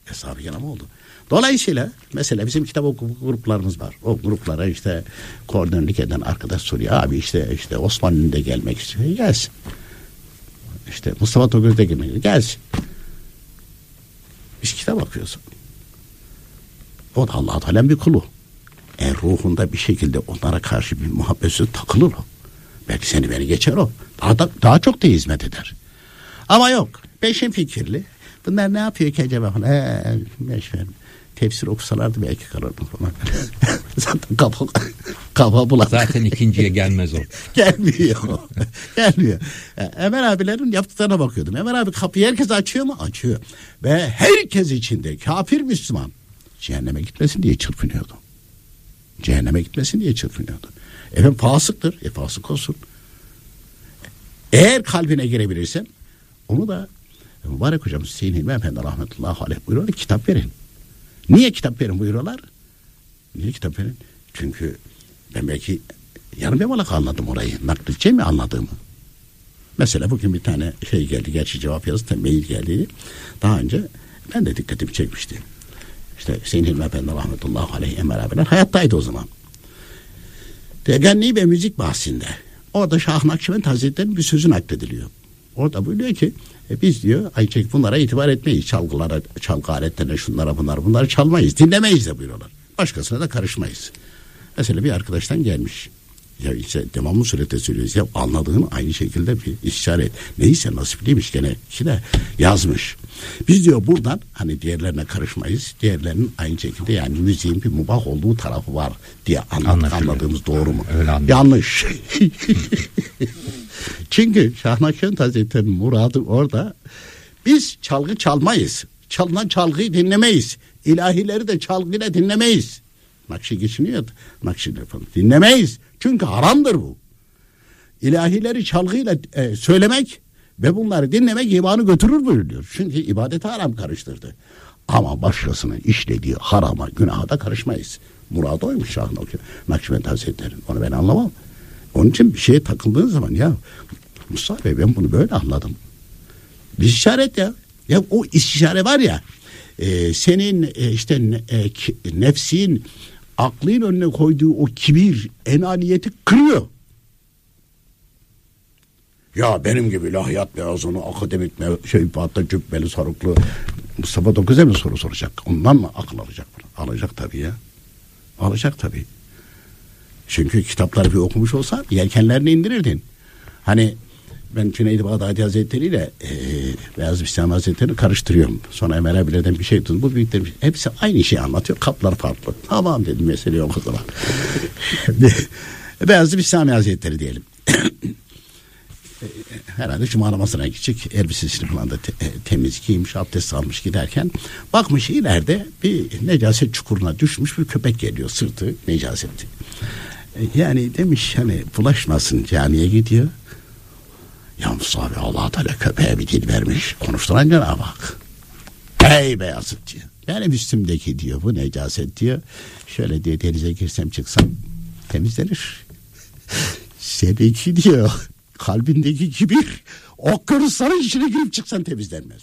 Eshab-ı kiram oldu. Dolayısıyla mesela bizim kitap okuma gruplarımız var. O gruplara işte koordinörlük eden arkadaş soruyor. Abi işte Osmanlı'nın da gelmek istiyor. Gelsin. İşte Mustafa Tokgöz de gelmek istiyor. Gelsin. Biz kitap okuyoruz. O da Allah-u Teala'nın bir kulu. Ruhunda bir şekilde onlara karşı bir muhabbeti takılır o. Belki seni beni geçer o. Daha çok da hizmet eder. Ama yok. Peşin fikirli. Bunlar ne yapıyor ki acaba? Tefsir okusalardı belki kalırdım falan. Zaten kafa bulan. Zaten ikinciye gelmez o. Gelmiyor. Ömer abilerin yaptıklarına bakıyordum. Ömer abi kapıyı herkes açıyor mu? Açıyor. Ve herkes içinde kafir Müslüman cehenneme gitmesin diye çırpınıyordu. Efendim fasıktır. Fasık olsun. Eğer kalbine girebilirsen onu da mübarek hocam Hüseyin Hilmi Efendi rahmetullahi aleyh buyuruyorlar, kitap verin. Niye kitap verin buyuruyorlar? Niye kitap verin? Çünkü ben belki yarım yamalak anladım orayı. Nakledeceğim mi anladığımı? Mesela bugün bir tane şey geldi. Gerçi cevap yazdı, mail geldi. Daha önce ben de dikkatimi çekmişti. İşte Hüseyin Hilmi Efendi rahmetullahi aleyh Emre abiler hayattaydı o zaman. Teganni ve müzik bahsinde. Orada Şah Nakşibend Hazretleri'nin bir sözü naklediliyor. Orada buyuruyor ki biz diyor Ayçek bunlara itibar etmeyiz. Çalgı aletlerine şunlara bunları çalmayız. Dinlemeyiz de buyuruyorlar. Başkasına da karışmayız. Mesela bir arkadaştan gelmiş. Ya işte devamlı surette söylüyoruz. Ya anladığın aynı şekilde bir işaret. Neyse nasipliymiş gene. Ki de yazmış. Biz diyor buradan hani diğerlerine karışmayız. Diğerlerinin aynı şekilde yani müziğin bir mubah olduğu tarafı var diye anladığımız doğru mu? Yanlış. Çünkü Şah Nakşibend Hazretleri'nin muradı orada. Biz çalgı çalmayız. Çalınan çalgıyı dinlemeyiz. İlahileri de çalgıyla dinlemeyiz. Nakşi geçiniyordu. Nakşi'de falan. Dinlemeyiz. Çünkü haramdır bu. İlahileri çalgıyla söylemek ve bunları dinlemek imanı götürür buyuruyor. Çünkü ibadete haram karıştırdı. Ama başkasının işlediği harama, günaha da karışmayız. Muradı oymuş Şah Nakşibend Hazretleri'nin. Onu ben anlamam. Onun için bir şeye takıldığın zaman ya Mustafa Bey ben bunu böyle anladım. Bir işaret ya. Ya o istişare var ya senin nefsin aklın önüne koyduğu o kibir, enaniyeti kırıyor. Ya benim gibi lahiyat mezunu, akademik hatta cübbeli, sarıklı Mustafa Tokgöz'e mi soru soracak? Ondan mı akıl alacak bunu? Alacak tabii ya. Alacak tabii. Çünkü kitapları bir okumuş olsan yelkenlerini indirirdin. Hani ben Cüneyd-i Bağdadi Hazretleri ile Beyazıt Bistami Hazretleri'ni karıştırıyorum. Sonra Emre abilerden bir şey tutun. Bu büyüklerim hepsi aynı şeyi anlatıyor. Kaplar farklı. Tamam dedim, mesele yok o zaman. Beyazıt Bistami Hazretleri diyelim. Herhalde cuma namazına gidecek. Elbisesini falan da temiz giymiş, abdest almış giderken bakmış ileride bir necaset çukuruna düşmüş bir köpek geliyor. Sırtı necasetli. Yani demiş hani bulaşmasın, camiye gidiyor. Ya Mustafa Allah Teala köpeğe bir dil vermiş. Konuşturan Cenab-ı Hak. Ey Beyazıt diyor. Benim üstümdeki diyor bu necaset diyor. Şöyle diyor denize girsem çıksam temizlenir. Seninki diyor kalbindeki kibir okyanusların içine girip çıksan temizlenmez.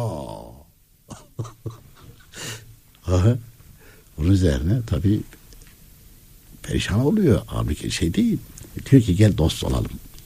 Bunun üzerine tabii perişan oluyor. Halbuki şey değil. Diyor ki gel dost olalım.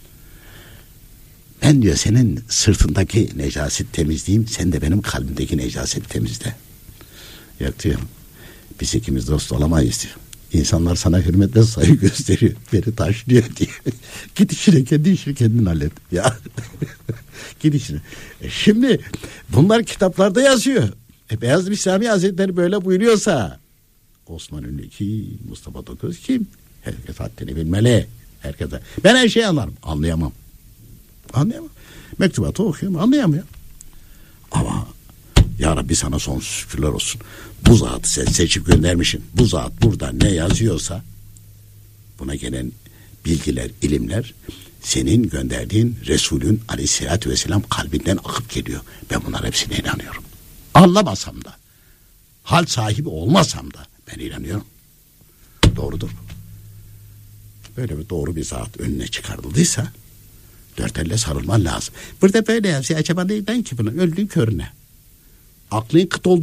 Ben diyor senin sırtındaki necaset temizleyeyim, sen de benim kalbimdeki necaset temizle. Yok diyor. Biz ikimiz dost olamayız diyor. İnsanlar sana hürmetle saygı gösteriyor. Beni taşlıyor diyor. Git işine, kendi işini kendin hallet. Ya. Git işine. Şimdi bunlar kitaplarda yazıyor. Beyazıt Bistami Hazretleri böyle buyuruyorsa Osman Ünlü kim? Mustafa Tokgöz kim? Herkes haddini bilmeli. Herkese. Ben her şeyi anlarım. Anlayamam. Mektubatı okuyorum. Anlayamıyorum. Ama ya Rabbi sana sonsuz şükürler olsun. Bu zatı sen seçip göndermişsin. Bu zat burada ne yazıyorsa buna gelen bilgiler, ilimler senin gönderdiğin Resulün aleyhissalatü vesselam kalbinden akıp geliyor. Ben bunların hepsine inanıyorum. Anlamasam da, hal sahibi olmasam da ben inanıyorum. Doğrudur. Böyle bir doğru bir zat önüne çıkarıldıysa dört elle sarılman lazım. Burada böyle yazıyor. Acaba neyden ki bunu? Öldüğün körüne. Aklın kıt olduğu